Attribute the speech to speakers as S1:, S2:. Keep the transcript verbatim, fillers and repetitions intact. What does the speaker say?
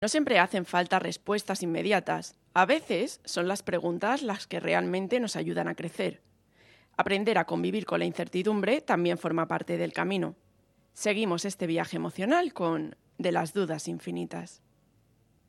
S1: No siempre hacen falta respuestas inmediatas. A veces son las preguntas las que realmente nos ayudan a crecer. Aprender a convivir con la incertidumbre también forma parte del camino. Seguimos este viaje emocional con De las dudas infinitas.